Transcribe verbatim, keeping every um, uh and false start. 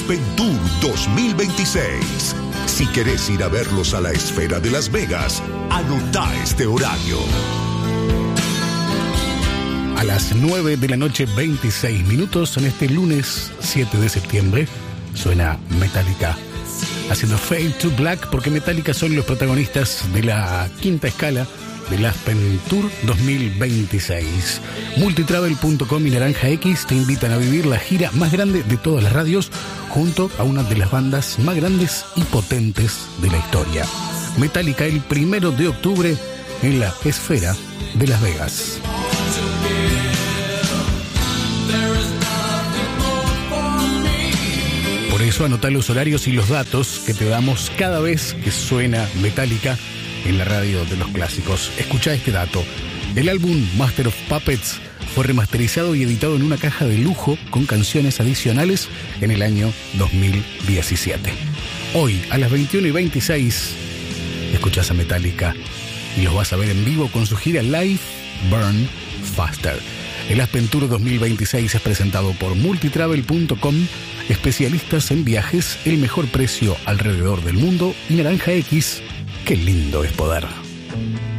Aspen Tour dos mil veintiséis. Si querés ir a verlos a la Esfera de Las Vegas, anotá este horario. A las nueve de la noche, veintiséis minutos, en este lunes siete de septiembre, suena Metallica haciendo Fade to Black, porque Metallica son los protagonistas de la quinta escala del Aspen Tour dos mil veintiséis. Multitravel punto com y Naranja X te invitan a vivir la gira más grande de todas las radios junto a una de las bandas más grandes y potentes de la historia. Metallica el primero de octubre en la Esfera de Las Vegas. Por eso anotá los horarios y los datos que te damos cada vez que suena Metallica en la radio de los clásicos. Escuchá este dato. El álbum Master of Puppets fue remasterizado y editado en una caja de lujo con canciones adicionales en el año dos mil diecisiete. Hoy, a las veintiuna y veintiséis, escuchás a Metallica y los vas a ver en vivo con su gira Live Burn Faster. El Aspen Tour dos mil veintiséis es presentado por Multitravel punto com, especialistas en viajes, el mejor precio alrededor del mundo, y Naranja X. Qué lindo es poder.